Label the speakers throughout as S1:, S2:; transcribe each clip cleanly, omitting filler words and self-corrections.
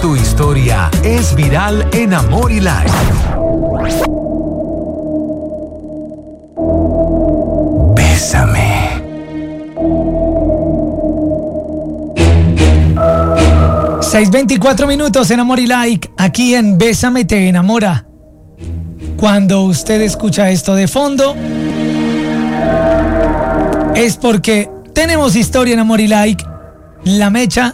S1: Tu historia es viral en Amor y Like. Bésame.
S2: $6:24 en Amor y Like, aquí en Bésame te enamora. Cuando usted escucha esto de fondo, es porque tenemos historia en Amor y Like. La mecha,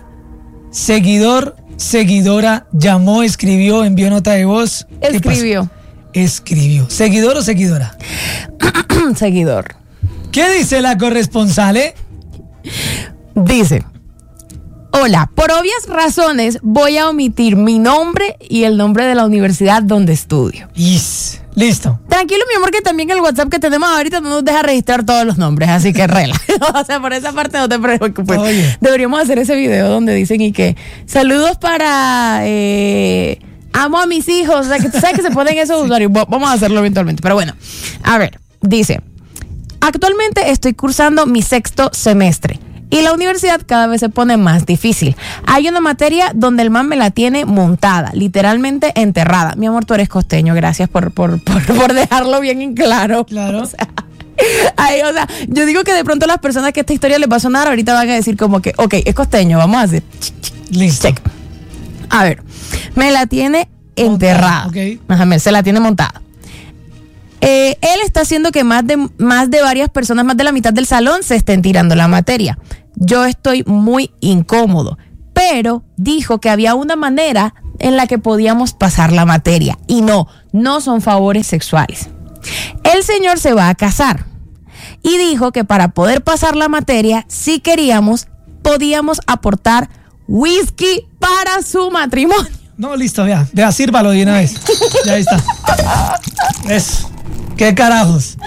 S2: seguidora, llamó, escribió, envió nota de voz.
S3: Escribió.
S2: ¿Seguidor o seguidora?
S3: Seguidor.
S2: ¿Qué dice la corresponsal?
S3: Dice: hola, por obvias razones voy a omitir mi nombre y el nombre de la universidad donde estudio.
S2: Listo.
S3: Tranquilo, mi amor, que también el WhatsApp que tenemos ahorita no nos deja registrar todos los nombres, así que relaja. O sea, por esa parte no te preocupes.
S2: Oye.
S3: Deberíamos hacer ese video donde dicen y que saludos para amo a mis hijos. O sea, que tú sabes que se ponen esos usuarios. Vamos a hacerlo eventualmente. Pero bueno, a ver, dice: actualmente estoy cursando mi 6º semestre y la universidad cada vez se pone más difícil. Hay una materia donde el man me la tiene montada, literalmente enterrada. Mi amor, tú eres costeño, gracias por dejarlo bien en claro.
S2: Claro.
S3: O sea, yo digo que de pronto las personas que esta historia les va a sonar ahorita van a decir como que, ok, es costeño, vamos a hacer.
S2: Listo.
S3: Check. A ver, me la tiene enterrada.
S2: Okay.
S3: Ajá, se la tiene montada. Él está haciendo que más de varias personas, más de la mitad del salón, se estén tirando la materia. Yo estoy muy incómodo, pero dijo que había una manera en la que podíamos pasar la materia. Y no son favores sexuales. El señor se va a casar y dijo que para poder pasar la materia, si queríamos, podíamos aportar whisky para su matrimonio.
S2: No, listo, vea, sírvalo de una vez. Ya ahí está. Eso. ¿Qué carajos?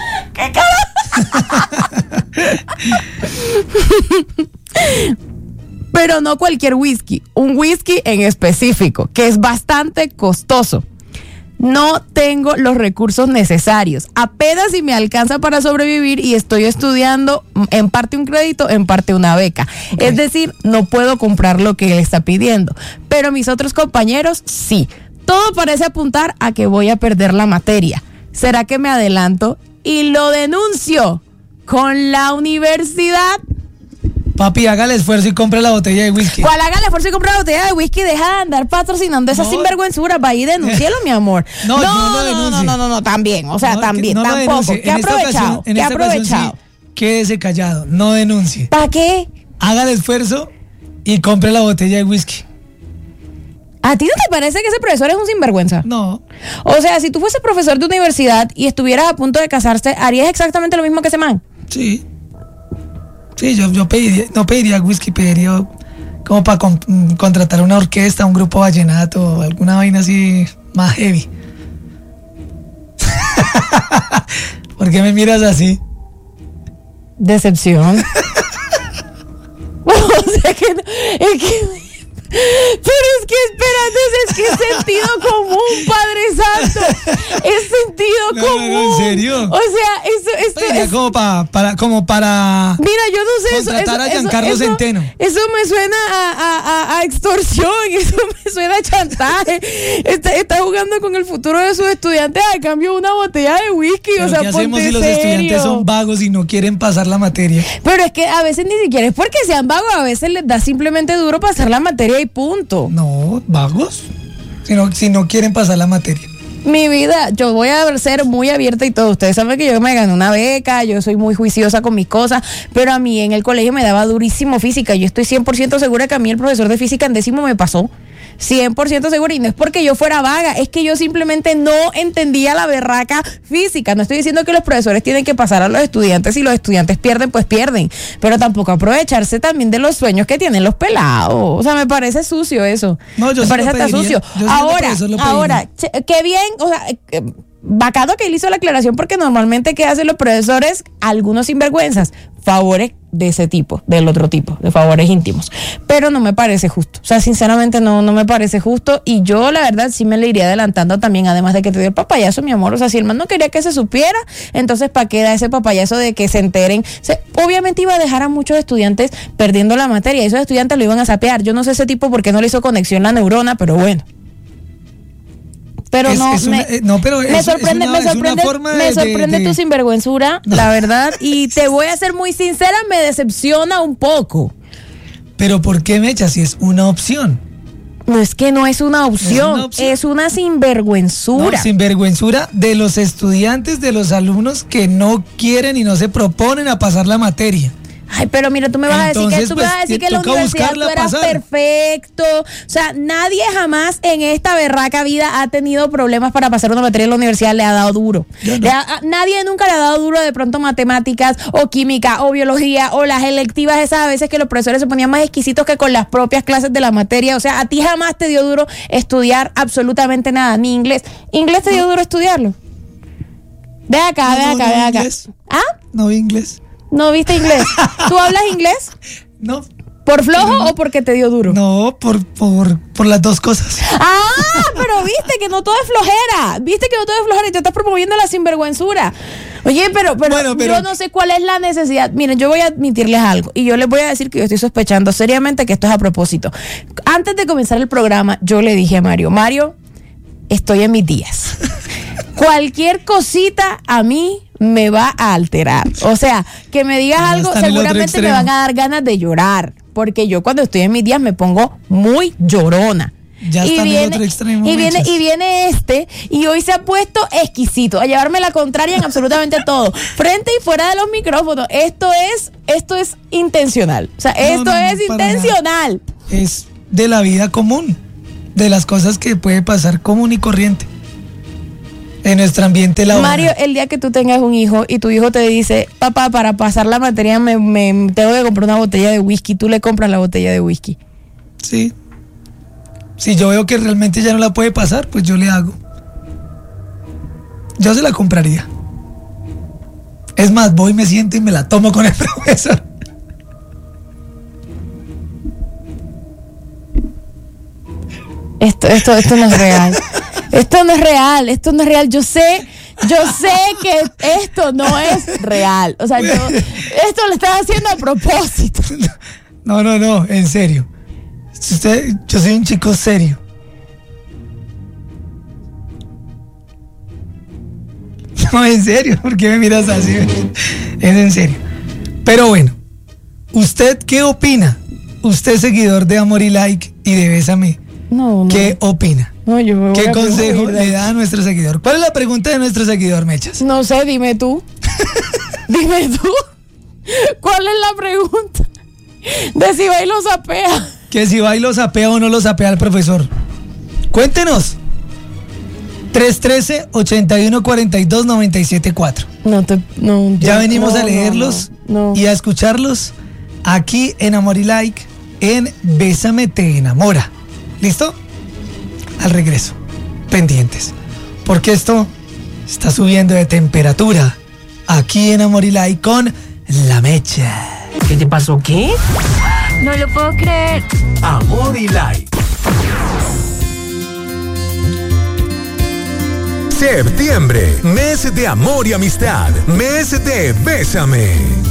S3: Pero no cualquier whisky, un whisky en específico, que es bastante costoso. No tengo los recursos necesarios, apenas si me alcanza para sobrevivir y estoy estudiando en parte un crédito, en parte una beca. Okay. Es decir, no puedo comprar lo que él está pidiendo, pero mis otros compañeros sí. Todo parece apuntar a que voy a perder la materia. ¿Será que me adelanto y lo denuncio con la universidad?
S2: Papi, haga el esfuerzo y compre la botella de whisky.
S3: ¿Cuál haga el esfuerzo y compre la botella de whisky? Deja de andar patrocinando esas sinvergüenzuras. Va y denúncialo, mi amor. No, también. O sea, también, tampoco. ¿Qué aprovechado? ¿Qué aprovechado?
S2: Sí, quédese callado, no denuncie.
S3: ¿Para qué?
S2: Haga el esfuerzo y compre la botella de whisky.
S3: ¿A ti no te parece que ese profesor es un sinvergüenza?
S2: No.
S3: O sea, si tú fueses profesor de universidad y estuvieras a punto de casarse, ¿harías exactamente lo mismo que ese man?
S2: Sí. Sí, yo no pediría whisky, pediría como para contratar una orquesta, un grupo vallenato o alguna vaina así más heavy. ¿Por qué me miras así?
S3: Decepción. O sea que no, es que... Pero es que espérate, es que es sentido común, Padre Santo. Es sentido común.
S2: No, ¿en serio?
S3: O sea, esto
S2: es como para.
S3: Mira, yo no sé,
S2: contratar a Giancarlo Centeno.
S3: Eso me suena a extorsión, eso me suena a chantaje. Está jugando con el futuro de sus estudiantes a cambio de una botella de whisky.
S2: ¿Pero
S3: o sea,
S2: qué hacemos si los estudiantes son vagos y no quieren pasar la materia?
S3: Pero es que a veces ni siquiera es porque sean vagos, a veces les da simplemente duro pasar la materia y punto.
S2: No, vagos. Si no quieren pasar la materia.
S3: Mi vida, yo voy a ser muy abierta y todo. Ustedes saben que yo me gané una beca, yo soy muy juiciosa con mis cosas, pero a mí en el colegio me daba durísimo física. Yo estoy 100% segura que a mí el profesor de física en 10º me pasó. 100% segura, y no es porque yo fuera vaga, es que yo simplemente no entendía la berraca física. No estoy diciendo que los profesores tienen que pasar a los estudiantes, si los estudiantes pierden, pues pierden, pero tampoco aprovecharse también de los sueños que tienen los pelados. O sea, me parece sucio eso.
S2: No, yo
S3: me parece hasta sucio. Ahora, qué bien, o sea, bacano que él hizo la aclaración, porque normalmente ¿qué hacen los profesores? Algunos sinvergüenzas favores de ese tipo, del otro tipo, de favores íntimos. Pero no me parece justo. O sea, sinceramente no me parece justo. Y yo, la verdad, sí me le iría adelantando también, además de que te dio el papayazo, mi amor. O sea, si el man no quería que se supiera, entonces ¿para qué da ese papayazo de que se enteren? O sea, obviamente iba a dejar a muchos estudiantes perdiendo la materia. Y esos estudiantes lo iban a sapear. Yo no sé ese tipo por qué no le hizo conexión la neurona, pero bueno. Pero me sorprende tu sinvergüenzura, la verdad, y te voy a ser muy sincera, me decepciona un poco.
S2: Pero ¿por qué, Mecha? Si es una opción.
S3: No, es que no es una opción, es una sinvergüenzura.
S2: No, sinvergüenzura de los estudiantes, de los alumnos que no quieren y no se proponen a pasar la materia.
S3: Ay, pero mira, tú me vas a decir que en la universidad tú eras perfecto. O sea, nadie jamás en esta berraca vida ha tenido problemas para pasar una materia en la universidad, le ha dado duro. Nadie nunca le ha dado duro de pronto matemáticas o química o biología o las electivas esas a veces que los profesores se ponían más exquisitos que con las propias clases de la materia. O sea, a ti jamás te dio duro estudiar absolutamente nada, ni inglés. ¿Inglés te dio duro estudiarlo? Ve acá. ¿Ah?
S2: No vi inglés.
S3: ¿No viste inglés? ¿Tú hablas inglés?
S2: No.
S3: ¿Por flojo o porque te dio duro?
S2: No, por las dos cosas.
S3: Ah, pero viste que no todo es flojera. Viste que no todo es flojera y te estás promoviendo la sinvergüenzura. Oye, pero yo no sé cuál es la necesidad. Miren, yo voy a admitirles algo y yo les voy a decir que yo estoy sospechando seriamente que esto es a propósito. Antes de comenzar el programa, yo le dije a Mario, estoy en mis días. Cualquier cosita a mí me va a alterar. O sea, que me digas algo, seguramente me van a dar ganas de llorar. Porque yo cuando estoy en mis días me pongo muy llorona.
S2: Ya está en el otro extremo.
S3: Y viene y hoy se ha puesto exquisito, a llevarme la contraria en absolutamente todo. Frente y fuera de los micrófonos. Esto es intencional. O sea, esto es intencional.
S2: Es de la vida común. De las cosas que puede pasar común y corriente. En nuestro ambiente laboral.
S3: Mario, el día que tú tengas un hijo y tu hijo te dice, papá, para pasar la materia me tengo que comprar una botella de whisky, tú le compras la botella de whisky.
S2: Sí. Si yo veo que realmente ya no la puede pasar, pues yo le hago. Yo se la compraría. Es más, voy, me siento y me la tomo con el profesor.
S3: Esto no es real. Esto no es real. Yo sé que esto no es real. O sea, esto lo estás haciendo a propósito.
S2: No, en serio. Yo soy un chico serio. No, en serio, ¿por qué me miras así? Es en serio. Pero bueno, ¿usted qué opina? Usted seguidor de Amor y Like y de Bésame.
S3: No.
S2: ¿Qué opina?
S3: No,
S2: ¿Qué consejo le da a nuestro seguidor? ¿Cuál es la pregunta de nuestro seguidor, Mechas?
S3: No sé, dime tú. Dime tú. ¿Cuál es la pregunta? De si va y lo sapea.
S2: Que si va y lo sapea o no lo sapea el profesor. Cuéntenos. 313-8142-974. Ya venimos a leerlos y a escucharlos aquí en Amor y Like, en Bésame te enamora. ¿Listo? Al regreso, pendientes, porque esto está subiendo de temperatura aquí en Amor y Like con La Mecha.
S4: ¿Qué te pasó? ¿Qué?
S5: No lo puedo creer.
S1: Amor y Like.
S6: Septiembre, mes de amor y amistad, mes de Bésame.